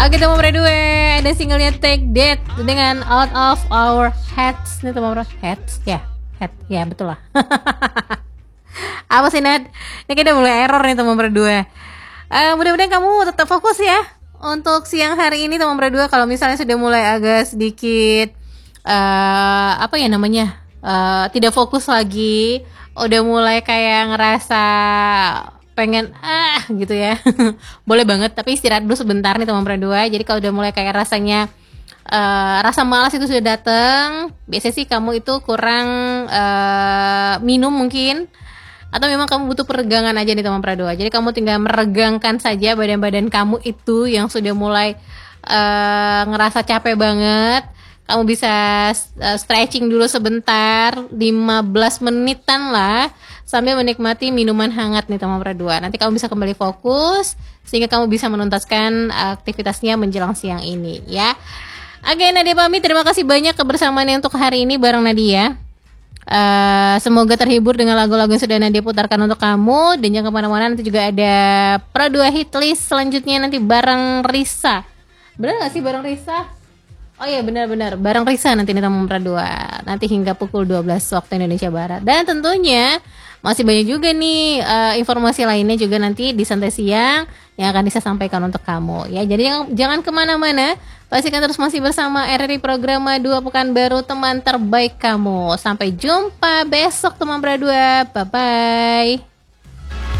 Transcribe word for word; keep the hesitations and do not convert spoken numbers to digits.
Oke teman berdua, ada singlenya Take That dengan Out of Our Heads. Ini teman berdua, heads ya, head ya betul lah. Apa sih Nat? Ini kita mulai error nih teman berdua. Uh, mudah-mudahan kamu tetap fokus ya untuk siang hari ini teman berdua. Kalau misalnya sudah mulai agak sedikit uh, apa ya namanya uh, tidak fokus lagi, udah mulai kayak ngerasa pengen ah gitu ya. Boleh banget, tapi istirahat dulu sebentar nih teman berdua. Jadi kalau udah mulai kayak rasanya uh, rasa malas itu sudah datang, biasanya sih kamu itu kurang uh, minum mungkin, atau memang kamu butuh peregangan aja nih teman berdua. Jadi kamu tinggal meregangkan saja badan-badan kamu itu yang sudah mulai uh, ngerasa capek banget. Kamu bisa uh, stretching dulu sebentar, lima belas menitan lah, sambil menikmati minuman hangat nih teman berdua. Nanti kamu bisa kembali fokus sehingga kamu bisa menuntaskan aktivitasnya menjelang siang ini ya. Oke, Nadia pamit. Terima kasih banyak kebersamaannya untuk hari ini bareng Nadia. Uh, semoga terhibur dengan lagu-lagu yang sudah Nadia putarkan untuk kamu. Dan jangan kemana-mana, nanti juga ada Pro dua hit list selanjutnya nanti bareng Risa. Bener gak sih bareng Risa? Oh iya benar-benar bareng Risa nanti nih teman berdua. Nanti hingga pukul dua belas waktu Indonesia Barat. Dan tentunya masih banyak juga nih uh, informasi lainnya juga nanti di Santai Siang yang akan Risa sampaikan untuk kamu ya. Jadi jangan, jangan kemana-mana, pastikan terus masih bersama R R I Programa dua Pekanbaru, teman terbaik kamu. Sampai jumpa besok teman berdua. Bye bye.